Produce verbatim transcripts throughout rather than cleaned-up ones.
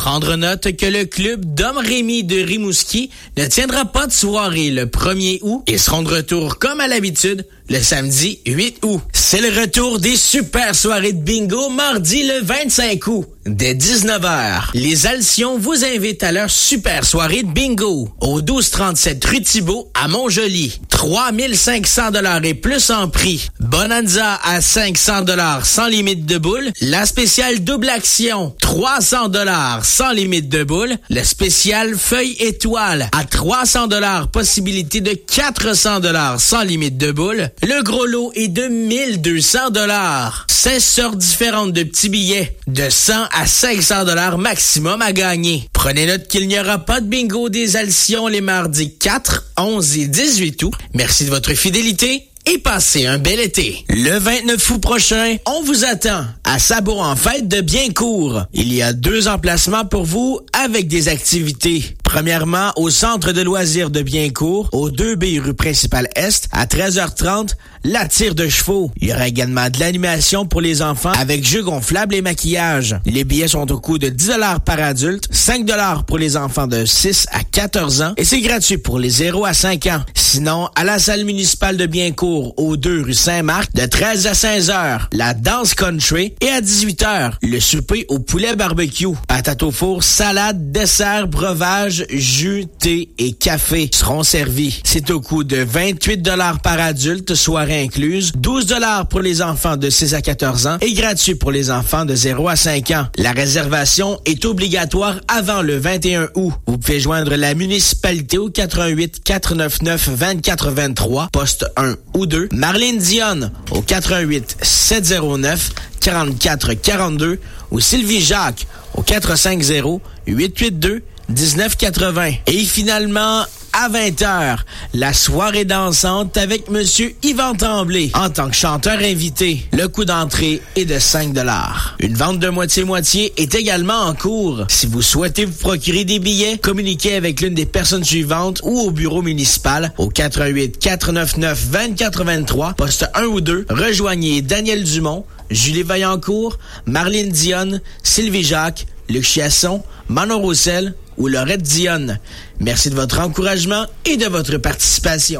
Prendre note que le club Dom Rémy de Rimouski ne tiendra pas de soirée le premier août et seront de retour comme à l'habitude le samedi huit août. C'est le retour des super soirées de bingo mardi le vingt-cinq août. Dès dix-neuf heures, les Alcions vous invitent à leur super soirée de bingo au douze trente-sept rue Thibault à Montjoly. trois mille cinq cents dollars et plus en prix. Bonanza à cinq cents dollars sans limite de boules. La spéciale double action, trois cents dollars sans limite de boules. Le spécial feuille étoile à trois cents dollars, possibilité de quatre cents dollars sans limite de boules. Le gros lot est de mille deux cents dollars. seize sortes différentes de petits billets de cent à cinq cents dollars maximum à gagner. Prenez note qu'il n'y aura pas de bingo des Alcions les mardis quatre, onze et dix-huit août. Merci de votre fidélité et passez un bel été. Le vingt-neuf août prochain, on vous attend à Sabot en fête de Biencourt. Il y a deux emplacements pour vous avec des activités. Premièrement, au centre de loisirs de Biencourt, au deux B rue principale Est, à treize heures trente, la tire de chevaux. Il y aura également de l'animation pour les enfants avec jeux gonflables et maquillage. Les billets sont au coût de dix dollars par adulte, cinq dollars pour les enfants de six à quatorze ans et c'est gratuit pour les zéro à cinq ans. Sinon, à la salle municipale de Biencourt, au deux rue Saint-Marc, de treize à seize heures, la danse country et à dix-huit heures, le souper au poulet barbecue. Patates au four, salade, dessert, breuvage, jus, thé et café seront servis. C'est au coût de vingt-huit dollars par adulte, soirée incluse, douze dollars pour les enfants de six à quatorze ans et gratuit pour les enfants de zéro à cinq ans. La réservation est obligatoire avant le vingt et un août. Vous pouvez joindre la municipalité au quatre un huit, quatre neuf neuf, vingt-quatre vingt-trois, poste un ou deux. Marlène Dionne au quatre un huit, sept zéro neuf, quarante-quatre quarante-deux ou Sylvie Jacques au quatre cinq zéro, huit huit deux, dix-neuf quatre-vingts. Et finalement, à vingt heures, la soirée dansante avec Monsieur Yvan Tremblay en tant que chanteur invité. Le coût d'entrée est de cinq dollars. Une vente de moitié-moitié est également en cours. Si vous souhaitez vous procurer des billets, communiquez avec l'une des personnes suivantes ou au bureau municipal au quatre un huit, quatre neuf neuf, vingt-quatre vingt-trois, poste un ou deux. Rejoignez Daniel Dumont, Julie Vaillancourt, Marlène Dionne, Sylvie Jacques, Luc Chiasson, Manon Roussel ou Laurette Dionne. Merci de votre encouragement et de votre participation.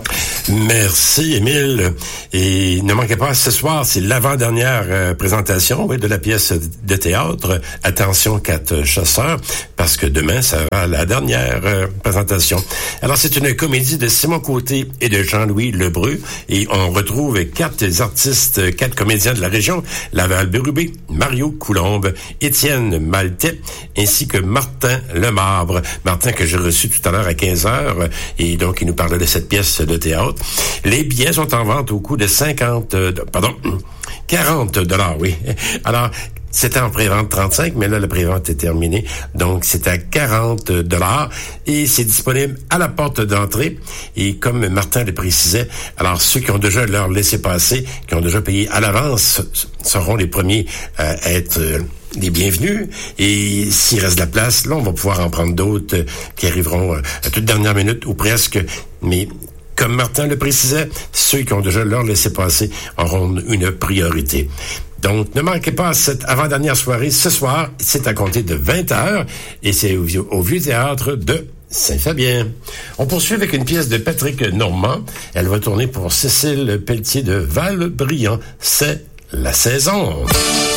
Merci, Émile. Et ne manquez pas, ce soir, c'est l'avant-dernière euh, présentation oui, de la pièce de théâtre « Attention, quatre chasseurs », parce que demain, ça sera la dernière euh, présentation. Alors, c'est une comédie de Simon Côté et de Jean-Louis Lebreu, et on retrouve quatre artistes, quatre comédiens de la région, Laval-Bérubé, Mario Coulombe, Étienne Maltais, ainsi que Martin Lemarbre. Martin, que j'ai reçu tout à l'heure à quinze heures, et donc il nous parlait de cette pièce de théâtre. Les billets sont en vente au coût de cinquante, euh, pardon, quarante dollars, oui. Alors, c'était en pré-vente trente-cinq, mais là, la pré-vente est terminée. Donc, c'est à quarante dollars et c'est disponible à la porte d'entrée. Et comme Martin le précisait, alors ceux qui ont déjà leur laissez-passer, qui ont déjà payé à l'avance, seront les premiers à être euh, les bienvenus. Et s'il reste de la place, là, on va pouvoir en prendre d'autres euh, qui arriveront euh, à toute dernière minute ou presque. Mais comme Martin le précisait, ceux qui ont déjà leur laissez-passer auront une priorité. Donc, ne manquez pas cette avant-dernière soirée ce soir. C'est à compter de vingt heures et c'est au, au Vieux Théâtre de Saint-Fabien. On poursuit avec une pièce de Patrick Normand. Elle va tourner pour Cécile Pelletier de Val-Briand. C'est la saison.